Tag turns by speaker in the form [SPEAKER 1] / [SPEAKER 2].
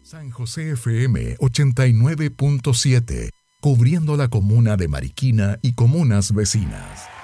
[SPEAKER 1] San José FM 89.7, cubriendo la comuna de Mariquina y comunas vecinas.